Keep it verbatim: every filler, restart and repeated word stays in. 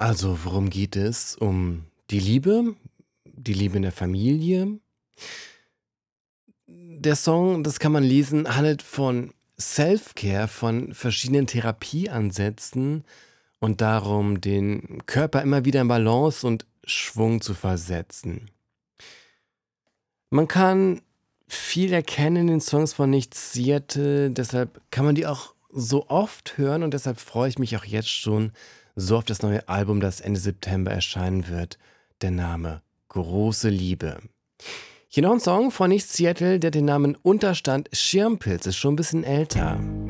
Also, worum geht es? Um die Liebe, die Liebe in der Familie. Der Song, das kann man lesen, handelt von Self-Care, von verschiedenen Therapieansätzen und darum, den Körper immer wieder in Balance und Schwung zu versetzen. Man kann viel erkennen in den Songs von Nichts Seattle, deshalb kann man die auch so oft hören und deshalb freue ich mich auch jetzt schon so auf das neue Album, das Ende September erscheinen wird. Der Name Große Liebe. Hier noch ein Song von Nichts Seattle, der den Namen Unterstand Schirmpilz ist, schon ein bisschen älter.